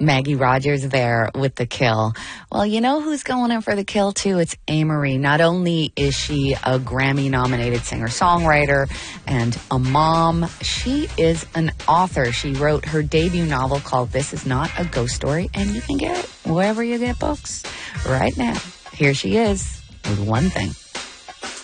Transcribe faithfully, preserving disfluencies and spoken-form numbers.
Maggie Rogers there with the kill. Well, you know who's going in for the kill, too? It's Amerie. Not only is she a Grammy-nominated singer-songwriter and a mom, she is an author. She wrote her debut novel called This Is Not a Ghost Story, and you can get it wherever you get books right now. Here she is with One Thing.